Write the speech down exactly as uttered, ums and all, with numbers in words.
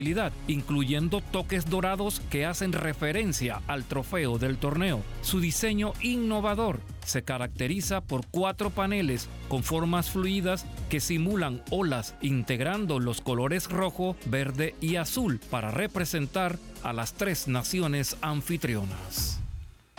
incluyendo toques dorados que hacen referencia al trofeo del torneo. Su diseño innovador se caracteriza por cuatro paneles con formas fluidas que simulan olas, integrando los colores rojo, verde y azul para representar a las tres naciones anfitrionas.